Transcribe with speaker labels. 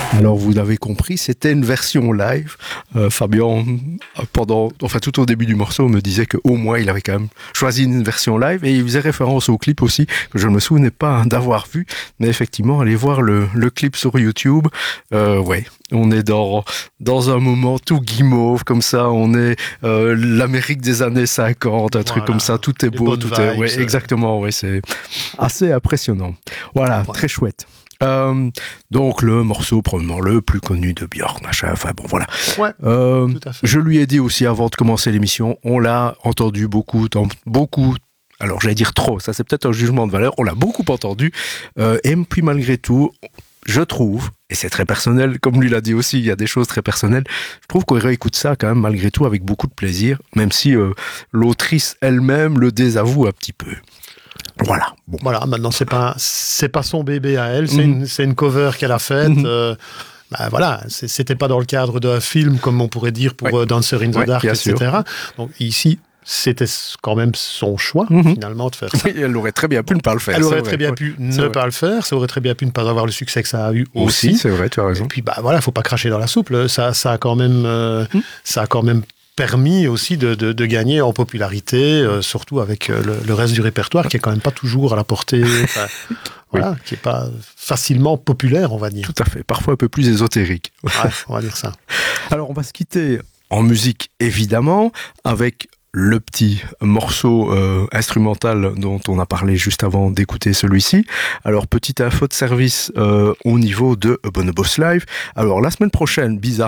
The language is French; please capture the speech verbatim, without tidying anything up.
Speaker 1: Alors vous l'avez compris, c'était une version live. Euh, Fabien, pendant, enfin tout au début du morceau, me disait qu'au moins il avait quand même choisi une version live et il faisait référence au clip aussi que je ne me souvenais pas d'avoir vu, mais effectivement allez voir le, le clip sur YouTube. Euh, ouais, on est dans dans un moment tout guimauve comme ça. On est euh, l'Amérique des années cinquante, un voilà. truc comme ça. Tout est beau, tout vibes, est ouais, exactement. Ouais, c'est assez impressionnant. Voilà, ouais. Très chouette. Euh, donc le morceau probablement le plus connu de Björk, machin, enfin bon voilà.
Speaker 2: Ouais,
Speaker 1: euh, je lui ai dit aussi avant de commencer l'émission, on l'a entendu beaucoup, beaucoup, alors j'allais dire trop, ça c'est peut-être un jugement de valeur, on l'a beaucoup entendu, euh, et puis malgré tout, je trouve, et c'est très personnel, comme lui l'a dit aussi, il y a des choses très personnelles, je trouve qu'on réécoute ça quand même malgré tout avec beaucoup de plaisir, même si euh, l'autrice elle-même le désavoue un petit peu. Voilà.
Speaker 2: Bon. Voilà. Maintenant, c'est pas c'est pas son bébé à elle. C'est mmh. une c'est une cover qu'elle a faite. Mmh. Euh, bah, voilà. C'est, c'était pas dans le cadre d'un film comme on pourrait dire pour ouais. euh, Dancer in the ouais, Dark, et cetera. Sûr. Donc ici, c'était quand même son choix mmh. finalement de faire ça.
Speaker 1: Oui, elle aurait très bien pu ne pas le faire.
Speaker 2: Elle aurait très bien ouais. pu ne c'est pas vrai. le faire. Ça aurait très bien pu ne pas avoir le succès que ça a eu aussi.
Speaker 1: Aussi, c'est vrai. Tu as raison.
Speaker 2: Et puis bah voilà, faut pas cracher dans la soupe. Ça ça a quand même euh, mmh. ça a quand même permis aussi de, de, de gagner en popularité, euh, surtout avec euh, le, le reste du répertoire qui est quand même pas toujours à la portée, oui. voilà, qui est pas facilement populaire, on va dire.
Speaker 1: Tout à fait, parfois un peu plus ésotérique.
Speaker 2: Ouais, on va dire ça.
Speaker 1: Alors on va se quitter en musique évidemment avec le petit morceau euh, instrumental dont on a parlé juste avant d'écouter celui-ci. Alors, petite info de service euh, au niveau de Bonobos Live. Alors, la semaine prochaine, bizarre.